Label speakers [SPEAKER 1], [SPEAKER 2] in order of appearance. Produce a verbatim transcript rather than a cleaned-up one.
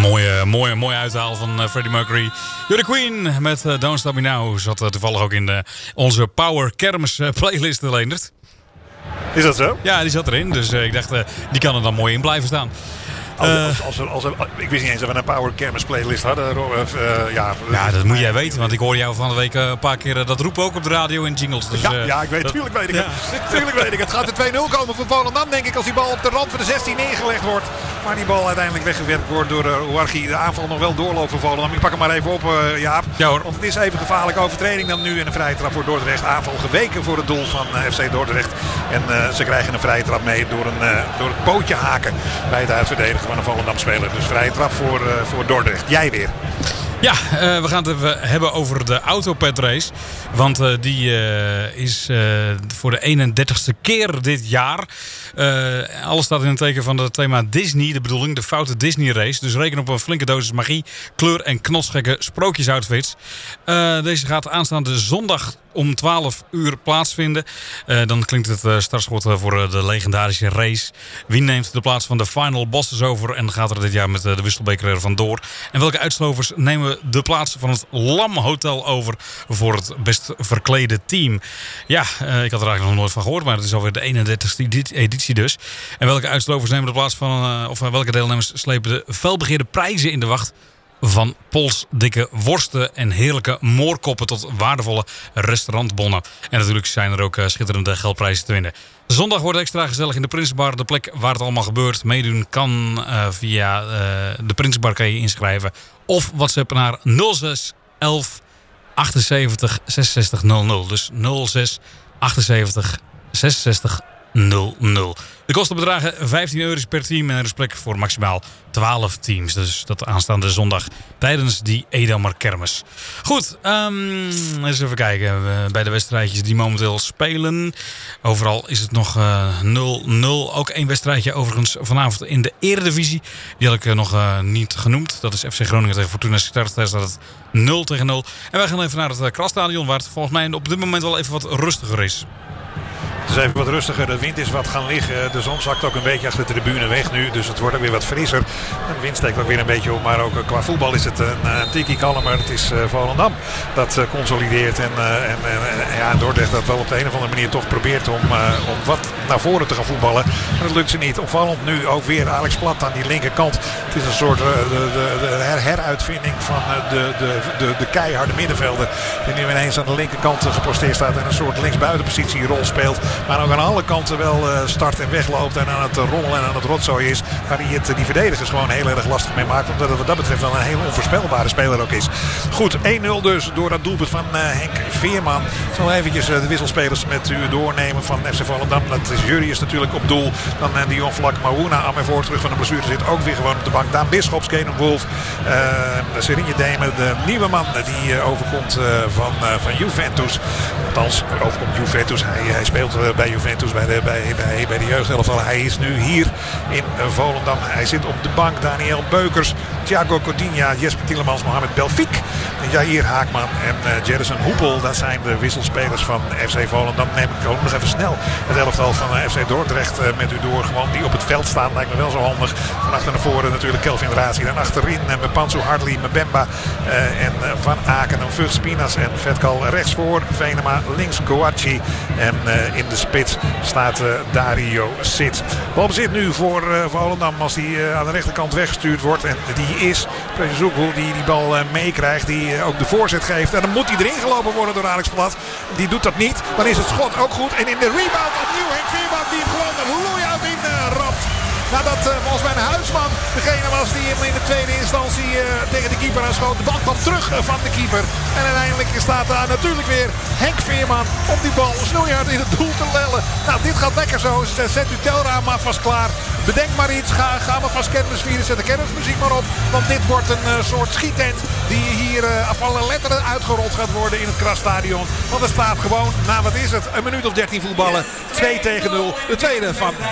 [SPEAKER 1] Mooie, mooie, mooie uithaal van uh, Freddie Mercury. You're the Queen met uh, Don't Stop Me Now. Zat uh, toevallig ook in uh, onze Power Kermis uh, playlist, Leendert.
[SPEAKER 2] Is dat zo?
[SPEAKER 1] Ja, die zat erin. Dus uh, ik dacht, uh, die kan er dan mooi in blijven staan.
[SPEAKER 2] Als, uh, als, als, als, als, ik wist niet eens dat we een Power Kermis playlist hadden. Uh, ja,
[SPEAKER 1] ja, dat moet jij weten. Want ik hoor jou van de week uh, een paar keer uh, dat roepen ook op de radio in jingles. Dus,
[SPEAKER 2] ja,
[SPEAKER 1] uh,
[SPEAKER 2] ja, ik weet,
[SPEAKER 1] dat,
[SPEAKER 2] tuurlijk weet ik
[SPEAKER 1] ja.
[SPEAKER 2] het. Tuurlijk weet ik het. Het gaat de twee nul komen voor Volendam, denk ik, als die bal op de rand van de zestien neergelegd wordt. Maar die bal uiteindelijk weggewerkt wordt door uh, Ouarghi. De aanval nog wel doorloopt voor Volendam. Ik pak hem maar even op, uh, Jaap.
[SPEAKER 1] Ja, hoor.
[SPEAKER 2] Want het is even gevaarlijke overtreding dan nu. En een vrije trap voor Dordrecht. Aanval geweken voor het doel van uh, F C Dordrecht. En uh, ze krijgen een vrije trap mee door, een, uh, door het pootje haken bij het uitverdedigen van een Volendam speler. Dus vrije trap voor, uh, voor Dordrecht. Jij weer.
[SPEAKER 1] Ja, uh, we gaan het even hebben over de Autopad Race. Want uh, die uh, is uh, voor de eenendertigste keer dit jaar. Uh, alles staat in het teken van het thema Disney. De bedoeling, de foute Disney race. Dus reken op een flinke dosis magie, kleur en knotsgekke sprookjesoutfits. Uh, deze gaat aanstaande zondag om twaalf uur plaatsvinden. Uh, dan klinkt het uh, startschot voor uh, de legendarische race. Wie neemt de plaats van de final bosses over en gaat er dit jaar met uh, de wisselbeker er vandoor? En welke uitslovers nemen de plaats van het Lam Hotel over voor het best verklede team? Ja, uh, ik had er eigenlijk nog nooit van gehoord, maar het is alweer de eenendertigste editie dus. En welke uitslovers nemen de plaats van, uh, of uh, welke deelnemers slepen de felbegeerde prijzen in de wacht? Van polsdikke worsten en heerlijke moorkoppen tot waardevolle restaurantbonnen. En natuurlijk zijn er ook uh, schitterende geldprijzen te winnen. Zondag wordt extra gezellig in de Prinsenbar. De plek waar het allemaal gebeurt. Meedoen kan uh, via uh, de Prinsenbar kan je inschrijven. Of WhatsApp naar nul zes elf achtenzeventig zesenzestig nul nul. Dus nul zes achtenzeventig zesenzestig nul nul. De kosten bedragen vijftien euro per team en er is plek voor maximaal twaalf teams. Dus dat aanstaande zondag tijdens die Edamer Kermis. Goed, um, eens even kijken uh, bij de wedstrijdjes die momenteel spelen. Overal is het nog nul nul. Uh, Ook één wedstrijdje overigens vanavond in de Eredivisie. Die had ik uh, nog uh, niet genoemd. Dat is F C Groningen tegen Fortuna Sittard. Daar staat het nul tegen nul. En wij gaan even naar het uh, Krasstadion, waar het volgens mij op dit moment wel even wat rustiger is.
[SPEAKER 2] Het is even wat rustiger, de wind is wat gaan liggen. De zon zakt ook een beetje achter de tribune weg nu. Dus het wordt ook weer wat frisser. De wind steekt ook weer een beetje op. Maar ook qua voetbal is het een, een tikkie kalmer. Het is uh, Volendam dat uh, consolideert. En, uh, en, en ja, Dordrecht dat wel op de een of andere manier toch probeert om, uh, om wat naar voren te gaan voetballen. Maar dat lukt ze niet. Opvallend nu ook weer Alex Plat aan die linkerkant. Het is een soort uh, de, de, de her- heruitvinding van uh, de, de, de, de keiharde middenvelder. Die nu ineens aan de linkerkant uh, geposteerd staat. En een soort linksbuitenpositie rol speelt. Maar ook aan alle kanten wel uh, start en wegloopt. En aan het uh, rommelen en aan het rotzooi is. Waar hij het uh, die verdedigers gewoon heel erg lastig mee maakt. Omdat het wat dat betreft wel een heel onvoorspelbare speler ook is. Goed, één nul dus door dat doelpunt van uh, Henk Veerman. Ik zal eventjes uh, de wisselspelers met u doornemen van F C Volendam. Dat is Jurius natuurlijk op doel. Dan uh, Dion Vlak, Marouna aan mijn voor terug van de blessure zit ook weer gewoon op de bank. Daan Bisschops, Kenen Wolf, uh, Serinje Demen, de nieuwe man die uh, overkomt uh, van, uh, van Juventus. Althans, overkomt Juventus. Hij, hij speelt uh, bij Juventus, bij de, bij, bij, bij de jeugdelftal. Hij is nu hier in uh, Volendam. Hij zit op de bank. Daniel Beukers, Thiago Codinha, Jesper Tielemans, Mohamed Belfik, Jair Haakman en uh, Jerison Hoepel. Dat zijn de wisselspelers van F C Volendam. Neem ik ook nog even snel het elftal van uh, F C Dordrecht uh, met u door. Gewoon die op het veld staan. Lijkt me wel zo handig. Van achter naar voren natuurlijk Kelvin Razi. Dan achterin uh, Mepansu Hartley, Mbemba uh, en uh, Van Aken. Dan Vught Spinas en Vetkal rechts voor. Venema links Kouachi. En uh, in de spits staat uh, Dario Sit. Balbezit nu voor uh, Volendam als die uh, aan de rechterkant weggestuurd wordt. En die is Prezoekhoel die die bal uh, meekrijgt. Die uh, ook de voorzet geeft. En dan moet hij erin gelopen worden door Alex Plat. Die doet dat niet. Dan is het schot ook goed. En in de rebound opnieuw Henk Veerman die hem gewoon er loeihard in uh, ramt. Nadat uh, volgens mij een Huisman degene was die hem in de tweede instantie uh, tegen de keeper aanschoot. De bal kwam terug uh, van de keeper. En uiteindelijk staat daar natuurlijk weer Henk Veerman om die bal snoeihard in het doel te lellen. Nou, dit gaat lekker zo. Zet uw telraam maar vast klaar. Bedenk maar iets. Ga, ga maar vast kermis vieren. Zet de kermismuziek maar op. Want dit wordt een uh, soort schietent die hier uh, af alle letteren uitgerold gaat worden in het Krasstadion. Want er staat gewoon, nou wat is het, een minuut of dertien voetballen. twee tegen nul. De tweede van